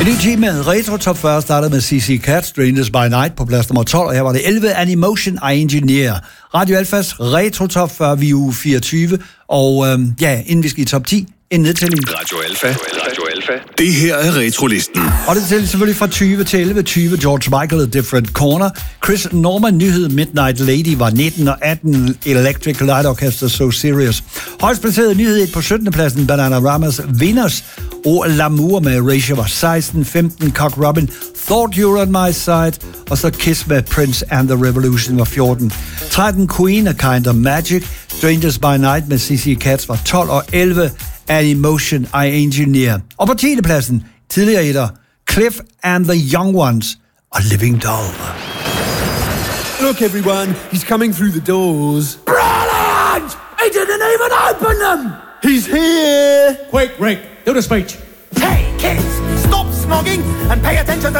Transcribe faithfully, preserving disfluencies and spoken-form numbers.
En ny time med Retro Top fyrre startede med C C Cat, Strangers by Night på plads nummer tolv, og her var det elleve, Animotion I Engineer. Radio Alfas Retro Top fyrre, vi er uge fireogtyve, og øhm, ja, inden vi skal i top ti, en nedtælling. Radio Alfa. Radio Alfa. Det her er Retrolisten. Og det tæller selvfølgelig fra tyve til elleve. tyve, George Michael, A Different Corner. Chris Norman, nyhed Midnight Lady var nitten, og atten, Electric Light Orchestra, So Serious. Højst placeret nyhed på syttende pladsen, Bananaramas Winners, og L'amour med Erasure var seksten, femten, Cock Robin, Thought You Were On My Side, og så Kiss med Prince and the Revolution var fjorten. tretten, Queen, A Kind of Magic, Strangers by Night med C C Cats var tolv, og elleve, Animotion I Engineer. Og på tiende pladsen, tidligere etter, Cliff and the Young Ones og Living Doll. Look everyone, he's coming through the doors. Brilliant! He didn't even open them! He's here! Quick, Rick, do the speech. Hey kids, stop snogging and pay attention to